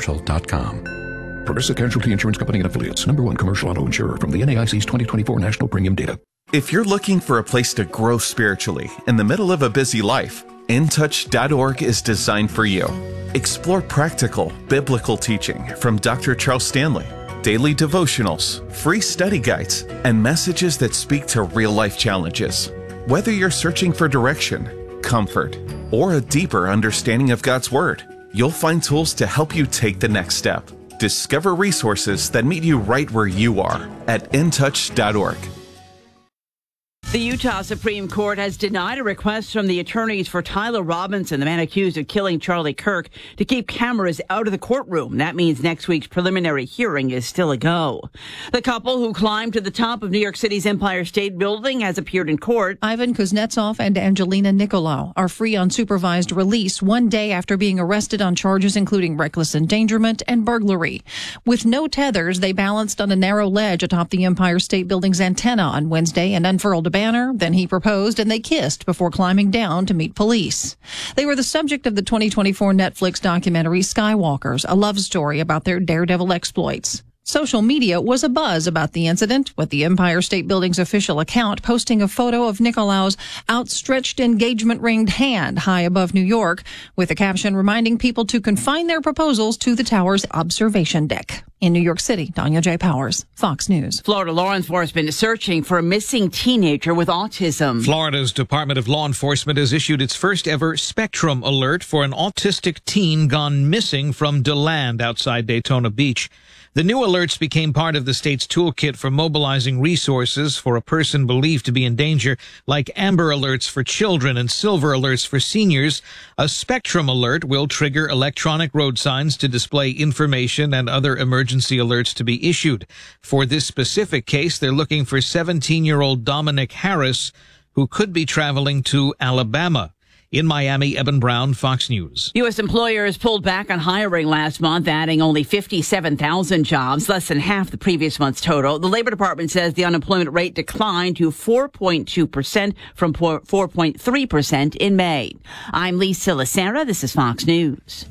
progressivecasualty.com. Progressive Casualty Insurance Company and Affiliates. Number 1 commercial auto insurer from the NAIC's 2024 National Premium Data. If you're looking for a place to grow spiritually in the middle of a busy life, InTouch.org is designed for you. Explore practical, biblical teaching from Dr. Charles Stanley, daily devotionals, free study guides, and messages that speak to real-life challenges. Whether you're searching for direction, comfort, or a deeper understanding of God's Word, you'll find tools to help you take the next step. Discover resources that meet you right where you are at InTouch.org. The Utah Supreme Court has denied a request from the attorneys for Tyler Robinson, the man accused of killing Charlie Kirk, to keep cameras out of the courtroom. That means next week's preliminary hearing is still a go. The couple who climbed to the top of New York City's Empire State Building has appeared in court. Ivan Kuznetsov and Angelina Nicolau are free on supervised release 1 day after being arrested on charges including reckless endangerment and burglary. With no tethers, they balanced on a narrow ledge atop the Empire State Building's antenna on Wednesday and unfurled a banner. Then he proposed and they kissed before climbing down to meet police. They were the subject of the 2024 Netflix documentary Skywalkers, a love story about their daredevil exploits. Social media was abuzz about the incident, with the Empire State Building's official account posting a photo of Nicolau's outstretched engagement-ringed hand high above New York, with a caption reminding people to confine their proposals to the tower's observation deck. In New York City, Danya J. Powers, Fox News. Florida law enforcement is searching for a missing teenager with autism. Florida's Department of Law Enforcement has issued its first ever Spectrum alert for an autistic teen gone missing from DeLand outside Daytona Beach. The new alerts became part of the state's toolkit for mobilizing resources for a person believed to be in danger, like Amber Alerts for children and Silver Alerts for seniors. A Spectrum alert will trigger electronic road signs to display information and other emergency alerts to be issued. For this specific case, they're looking for 17-year-old Dominic Harris, who could be traveling to Alabama. In Miami, Eben Brown, Fox News. U.S. employers pulled back on hiring last month, adding only 57,000 jobs, less than half the previous month's total. The Labor Department says the unemployment rate declined to 4.2% from 4.3% in May. I'm Lisa Lacera. This is Fox News.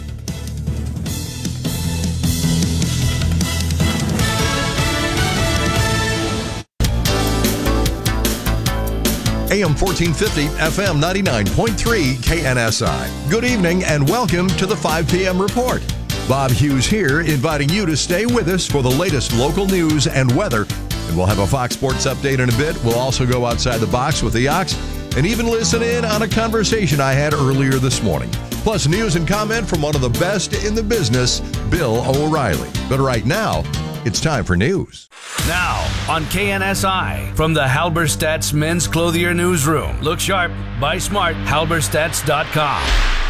AM 1450, FM 99.3, KNSI. Good evening and welcome to the 5 p.m. report. Bob Hughes here, inviting you to stay with us for the latest local news and weather. And we'll have a Fox Sports update in a bit. We'll also go outside the box with the Ox and even listen in on a conversation I had earlier this morning. Plus news and comment from one of the best in the business, Bill O'Reilly. But right now, it's time for news. Now on KNSI from the Halberstadt's Men's Clothier Newsroom. Look sharp, buy smart, halberstadts.com.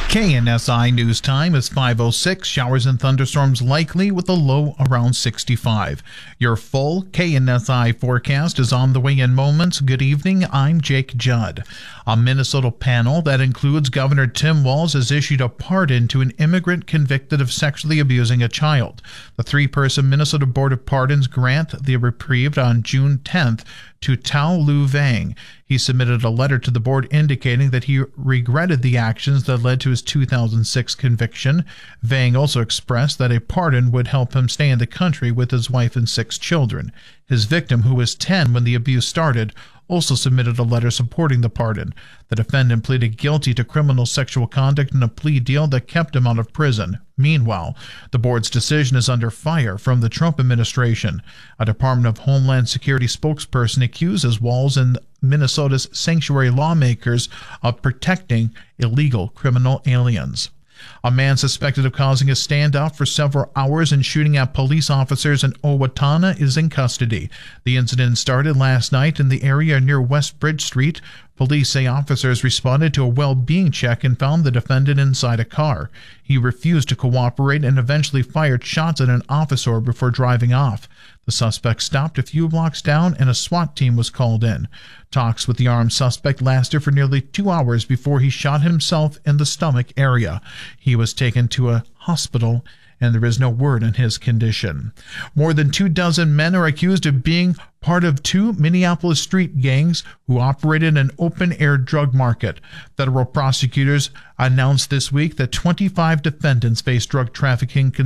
KNSI News Time is 5:06. Showers and thunderstorms likely with a low around 65. Your full KNSI forecast is on the way in moments. Good evening. I'm Jake Judd. A Minnesota panel that includes Governor Tim Walz has issued a pardon to an immigrant convicted of sexually abusing a child. The three-person Minnesota Board of Pardons grant the reprieve on June 10th to Tao Lu Vang. He submitted a letter to the board indicating that he regretted the actions that led to his 2006 conviction. Vang also expressed that a pardon would help him stay in the country with his wife and 6 children. His victim, who was 10 when the abuse started, also submitted a letter supporting the pardon. The defendant pleaded guilty to criminal sexual conduct in a plea deal that kept him out of prison. Meanwhile, the board's decision is under fire from the Trump administration. A Department of Homeland Security spokesperson accuses Walz and Minnesota's sanctuary lawmakers of protecting illegal criminal aliens. A man suspected of causing a standoff for several hours and shooting at police officers in Owatonna is in custody. The incident started last night in the area near West Bridge Street. Police say officers responded to a well-being check and found the defendant inside a car. He refused to cooperate and eventually fired shots at an officer before driving off. The suspect stopped a few blocks down and a SWAT team was called in. Talks with the armed suspect lasted for nearly 2 hours before he shot himself in the stomach area. He was taken to a hospital and there is no word on his condition. More than 24 men are accused of being part of 2 Minneapolis street gangs who operated an open-air drug market. Federal prosecutors announced this week that 25 defendants face drug trafficking